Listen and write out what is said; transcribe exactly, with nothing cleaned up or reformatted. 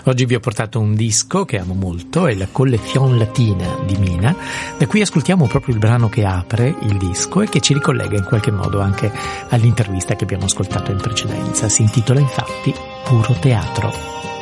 Oggi vi ho portato un disco che amo molto, è la Collezione Latina di Mina, da cui ascoltiamo proprio il brano che apre il disco e che ci ricollega in qualche modo anche all'intervista che abbiamo ascoltato in precedenza. Si intitola infatti Puro Teatro.